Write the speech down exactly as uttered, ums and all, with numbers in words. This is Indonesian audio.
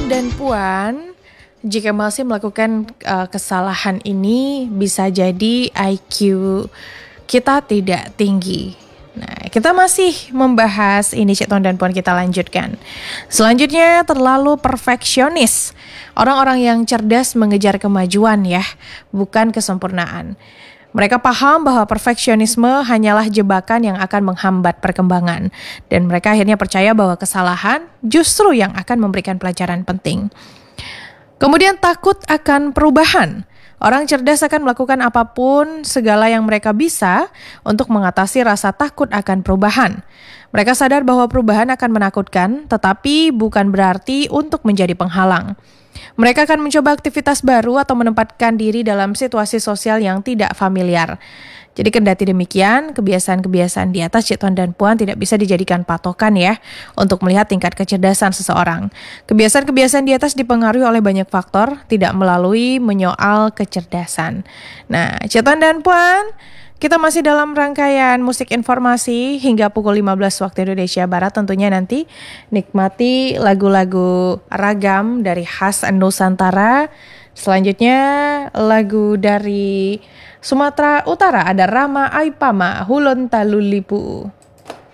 dan Puan, jika masih melakukan uh, kesalahan ini bisa jadi I Q kita tidak tinggi. Nah, kita masih membahas ini Cik Ton dan Puan, kita lanjutkan. Selanjutnya, terlalu perfeksionis. Orang-orang yang cerdas mengejar kemajuan ya, bukan kesempurnaan. Mereka paham bahwa perfeksionisme hanyalah jebakan yang akan menghambat perkembangan. Dan mereka akhirnya percaya bahwa kesalahan justru yang akan memberikan pelajaran penting. Kemudian takut akan perubahan. Orang cerdas akan melakukan apapun, segala yang mereka bisa untuk mengatasi rasa takut akan perubahan. Mereka sadar bahwa perubahan akan menakutkan, tetapi bukan berarti untuk menjadi penghalang. Mereka akan mencoba aktivitas baru atau menempatkan diri dalam situasi sosial yang tidak familiar. Jadi kendati demikian, kebiasaan-kebiasaan di atas Cik Ton dan Puan tidak bisa dijadikan patokan ya untuk melihat tingkat kecerdasan seseorang. Kebiasaan-kebiasaan di atas dipengaruhi oleh banyak faktor, tidak melalui menyoal kecerdasan. Nah, Cik Ton dan Puan, kita masih dalam rangkaian musik informasi hingga pukul lima belas waktu Indonesia Barat. Tentunya nanti nikmati lagu-lagu ragam dari khas Nusantara. Selanjutnya lagu dari Sumatera Utara, ada Rama Aipama Hulon Talulipu.